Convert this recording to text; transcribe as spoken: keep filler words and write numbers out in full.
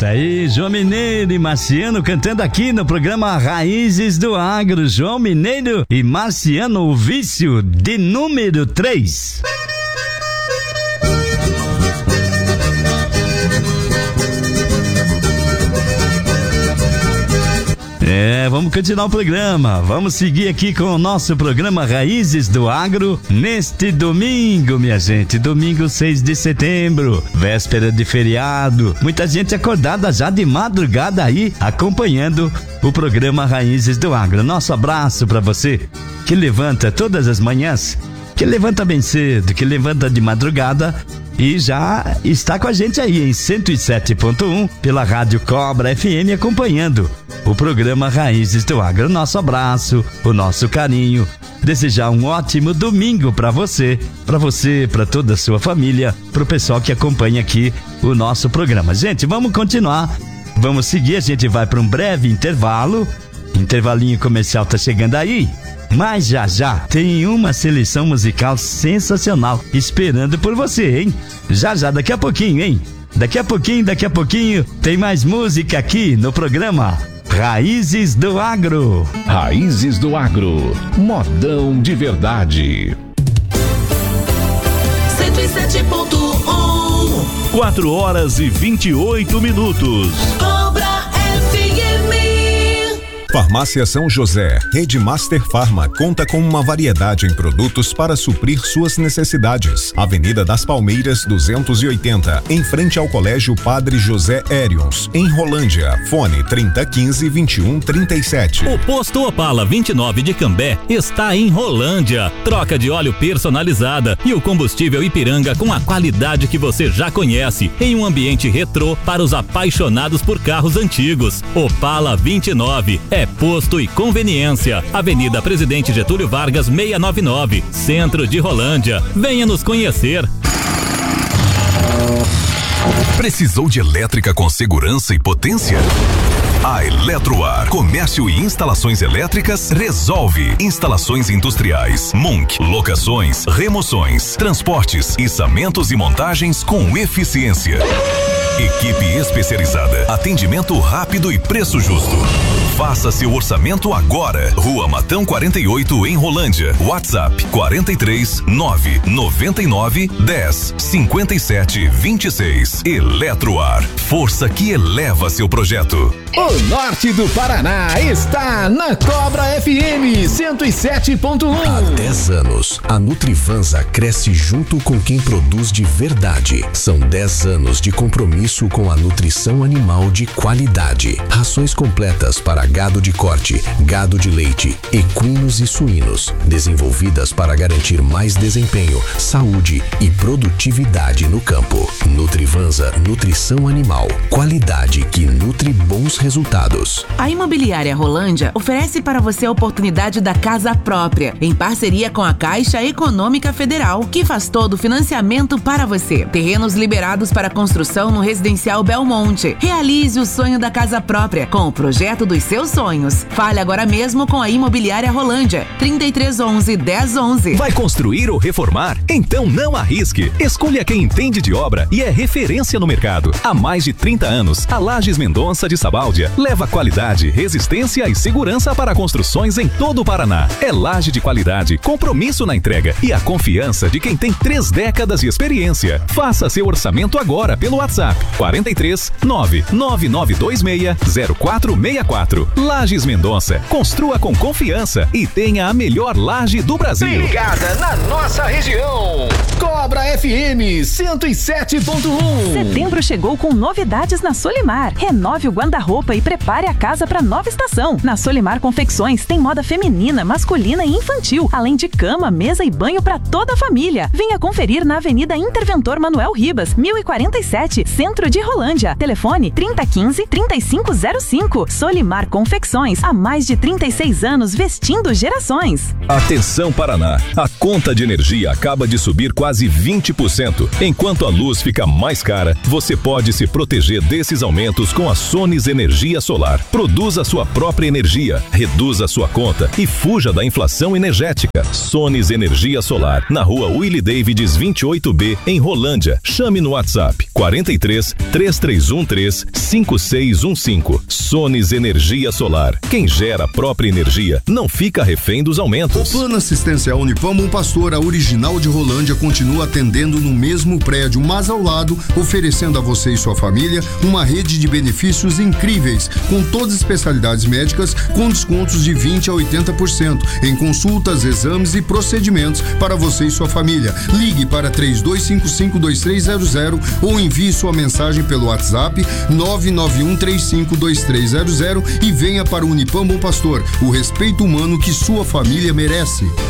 Tá aí João Mineiro e Marciano cantando aqui no programa Raízes do Agro. João Mineiro e Marciano, o vício de número três. É, vamos continuar o programa, vamos seguir aqui com o nosso programa Raízes do Agro neste domingo, minha gente, domingo seis de setembro, véspera de feriado, muita gente acordada já de madrugada aí, acompanhando o programa Raízes do Agro. Nosso abraço pra você que levanta todas as manhãs, que levanta bem cedo, que levanta de madrugada e já está com a gente aí em cento e sete ponto um pela Rádio Cobra F M acompanhando o programa Raízes do Agro. Nosso abraço, o nosso carinho, desejar um ótimo domingo para você, para você, para toda a sua família, para o pessoal que acompanha aqui o nosso programa. Gente, vamos continuar, vamos seguir, a gente vai para um breve intervalo, intervalinho comercial tá chegando aí, mas já já tem uma seleção musical sensacional esperando por você, hein? Já já, daqui a pouquinho, hein? Daqui a pouquinho, daqui a pouquinho tem mais música aqui no programa Raízes do Agro. Raízes do Agro, modão de verdade. cento e sete ponto um. quatro horas e vinte e oito minutos. Cobra F M. Farmácia São José, Rede Master Farma, conta com uma variedade em produtos para suprir suas necessidades. Avenida das Palmeiras, duzentos e oitenta, em frente ao Colégio Padre José Hérions, em Rolândia. Fone trinta, quinze, vinte e um, trinta e sete. O posto Opala vinte e nove de Cambé está em Rolândia. Troca de óleo personalizada e o combustível Ipiranga com a qualidade que você já conhece, em um ambiente retrô para os apaixonados por carros antigos. Opala vinte e nove é posto e conveniência. Avenida Presidente Getúlio Vargas seiscentos e noventa e nove, Centro de Rolândia. Venha nos conhecer. Precisou de elétrica com segurança e potência? A Eletroar, comércio e instalações elétricas, resolve. Instalações industriais, Munk, locações, remoções, transportes, içamentos e montagens com eficiência. Equipe especializada, atendimento rápido e preço justo. Faça seu orçamento agora. Rua Matão quarenta e oito, em Rolândia. WhatsApp quarenta e três, nove, noventa e nove, dez, cinquenta e sete, vinte e seis. Eletroar, força que eleva seu projeto. O norte do Paraná está na Cobra F M cento e sete ponto um. Há dez anos, a Nutrivanza cresce junto com quem produz de verdade. São dez anos de compromisso com a nutrição animal de qualidade. Rações completas para gado de corte, gado de leite, equinos e suínos, desenvolvidas para garantir mais desempenho, saúde e produtividade no campo. Nutrivanza, nutrição animal, qualidade que nutre bons resultados. A Imobiliária Rolândia oferece para você a oportunidade da casa própria, em parceria com a Caixa Econômica Federal, que faz todo o financiamento para você. Terrenos liberados para construção no Residencial Belmonte. Realize o sonho da casa própria com o projeto dos seus sonhos. Fale agora mesmo com a Imobiliária Rolândia. trinta e três, onze, dez, onze. Vai construir ou reformar? Então não arrisque. Escolha quem entende de obra e é referência no mercado. Há mais de trinta anos, a Lages Mendonça de Sabáldia leva qualidade, resistência e segurança para construções em todo o Paraná. É laje de qualidade, compromisso na entrega e a confiança de quem tem três décadas de experiência. Faça seu orçamento agora pelo WhatsApp quarenta e três, nove, nove nove dois seis, zero quatro seis quatro. Lages Mendonça, construa com confiança e tenha a melhor laje do Brasil. Ligada na nossa região. Cobra F M cento e sete ponto um. Setembro chegou com novidades na Solimar. Renove o guarda-roupa e prepare a casa para nova estação. Na Solimar Confecções tem moda feminina, masculina e infantil, além de cama, mesa e banho para toda a família. Venha conferir na Avenida Interventor Manuel Ribas, mil e quarenta e sete, Centro de Rolândia. Telefone trinta, quinze, trinta e cinco zero cinco. Solimar Confecções, há mais de trinta e seis anos vestindo gerações. Atenção Paraná, a conta de energia acaba de subir quase vinte por cento. Enquanto a luz fica mais cara, você pode se proteger desses aumentos com a Sones Energia Solar. Produza sua própria energia, reduza sua conta e fuja da inflação energética. Sones Energia Solar, na rua Willie Davids vinte e oito B, em Rolândia. Chame no WhatsApp quarenta e três, três três um três, cinco seis um cinco. Sones Energia Solar. Quem gera a própria energia não fica refém dos aumentos. O Plano Assistencial Unipam Bom Pastor, a original de Rolândia, continua atendendo no mesmo prédio, mas ao lado, oferecendo a você e sua família uma rede de benefícios incríveis, com todas as especialidades médicas, com descontos de vinte a oitenta por cento em consultas, exames e procedimentos para você e sua família. Ligue para três dois cinco cinco, dois três zero zero ou envie sua mensagem pelo WhatsApp nove nove um três cinco, dois três zero zero e venha para o Unipam Bom Pastor, o respeito humano que sua família merece.